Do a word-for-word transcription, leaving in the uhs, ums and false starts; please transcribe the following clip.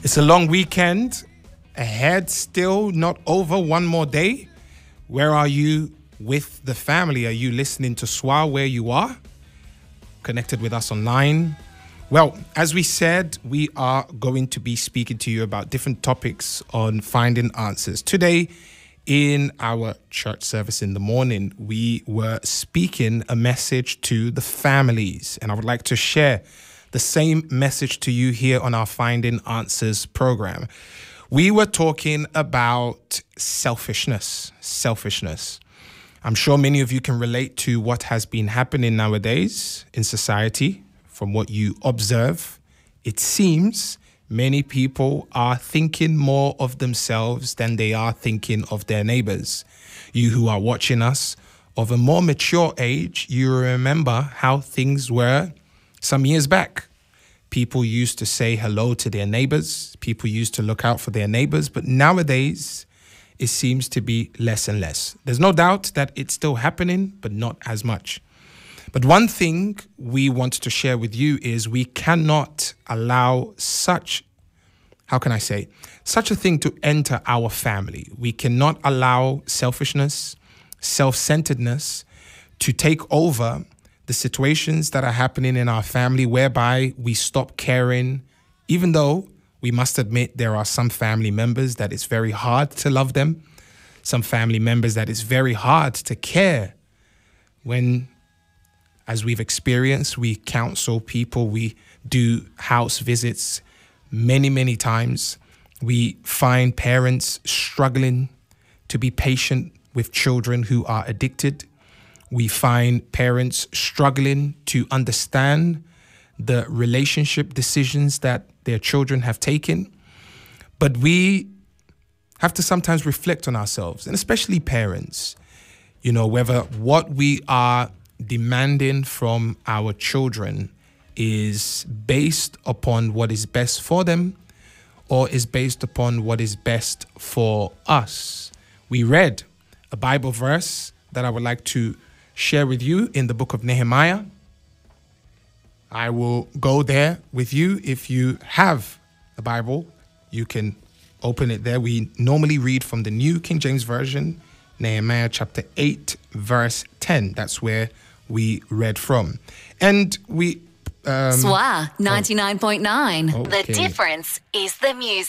It's a long weekend ahead, still not over, one more day. Where are you with the family? Are you listening to S W A where you are? Connected with us online? Well, as we said, we are going to be speaking to you about different topics on finding answers. Today, in our church service in the morning, we were speaking a message to the families, and I would like to share the same message to you here on our Finding Answers program. We were talking about selfishness, selfishness. I'm sure many of you can relate to what has been happening nowadays in society. From what you observe, it seems many people are thinking more of themselves than they are thinking of their neighbors. You who are watching us of a more mature age, you remember how things were some years back. People used to say hello to their neighbors. People used to look out for their neighbors. But nowadays, it seems to be less and less. There's no doubt that it's still happening, but not as much. But one thing we want to share with you is we cannot allow such, how can I say, such a thing to enter our family. We cannot allow selfishness, self-centeredness to take over the situations that are happening in our family whereby we stop caring, even though we must admit there are some family members that it's very hard to love them, some family members that it's very hard to care when, as we've experienced, we counsel people, we do house visits many, many times. We find parents struggling to be patient with children who are addicted. We find parents struggling to understand the relationship decisions that their children have taken. But we have to sometimes reflect on ourselves, and especially parents, you know, whether what we are demanding from our children is based upon what is best for them or is based upon what is best for us. We read a Bible verse that I would like to share with you in the book of Nehemiah. I will go there with you. If you have a Bible, you can open it there. We normally read from the New King James Version, Nehemiah chapter eight, verse ten. That's where we read from. And we... Um, S W A ninety-nine point nine. okay. The difference is the music.